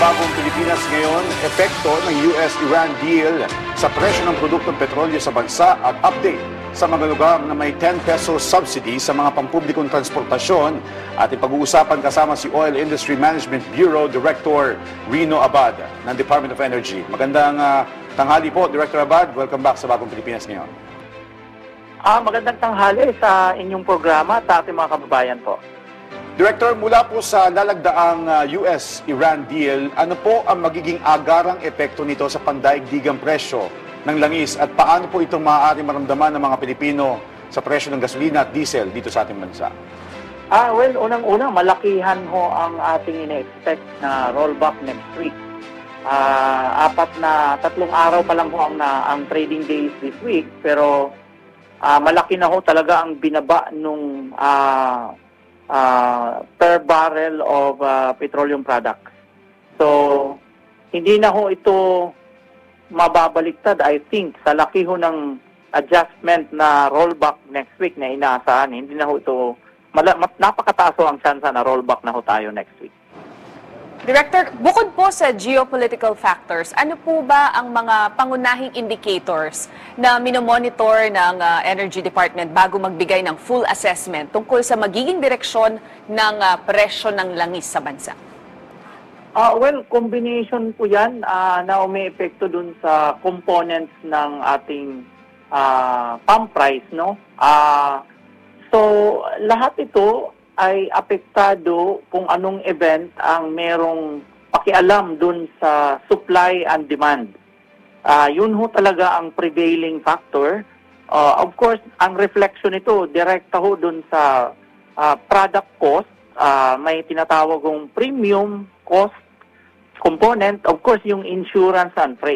Bagong Pilipinas ngayon, epekto ng US-Iran deal sa presyo ng produktong petrolyo sa bansa at update sa mga lugar na may 10 peso subsidy sa mga pampublikong transportasyon at ipag-uusapan kasama si Oil Industry Management Bureau Director Rino Abad ng Department of Energy. Magandang tanghali po, Director Abad. Welcome back sa Bagong Pilipinas ngayon. Magandang tanghali sa inyong programa at sa ating mga kababayan po. Director, mula po sa nalagdaang US-Iran deal, ano po ang magiging agarang epekto nito sa pandaigdigang presyo ng langis at paano po itong maaari maramdaman ng mga Pilipino sa presyo ng gasolina at diesel dito sa ating bansa? Well, unang-una, malakihan ho ang ating ina-expect na rollback next week. Tatlong araw pa lang ho ang trading days this week, pero malaki na ho talaga ang binaba nung per barrel of petroleum products. So, hindi na ho ito mababaliktad, I think, sa laki ho ng adjustment na rollback next week na inaasahan. Hindi na ho ito, napakataas ho ang chance na rollback na ho tayo next week. Director, bukod po sa geopolitical factors, ano po ba ang mga pangunahing indicators na minomonitor ng Energy Department bago magbigay ng full assessment tungkol sa magiging direksyon ng presyo ng langis sa bansa? Well, combination po yan na umiepekto dun sa components ng ating pump price, no? So, lahat ito ay apektado kung anong event ang merong pakialam dun sa supply and demand. Yun ho talaga ang prevailing factor. Of course, ang reflection nito, direkta ho dun sa product cost. May tinatawag kong premium cost component. Of course, yung insurance and freight.